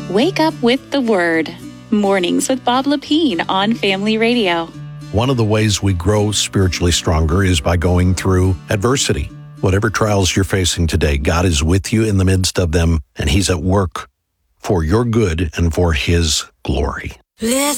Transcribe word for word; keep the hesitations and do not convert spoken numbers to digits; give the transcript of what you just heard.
Wake up with the Word. Mornings with Bob Lepine on Family Radio. One of the ways we grow spiritually stronger is by going through adversity. Whatever trials you're facing today, God is with you in the midst of them, and He's at work for your good and for His glory. Listen.